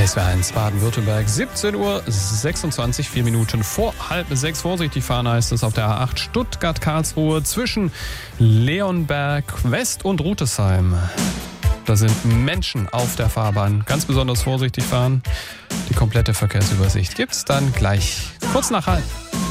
SWR 1 Baden-Württemberg, 17 Uhr 26, 4 Minuten vor 5:30. Vorsichtig fahren heißt es auf der A8 Stuttgart-Karlsruhe zwischen Leonberg West und Rutesheim. Da sind Menschen auf der Fahrbahn. Ganz besonders vorsichtig fahren. Die komplette Verkehrsübersicht gibt's dann gleich kurz nach 5:30.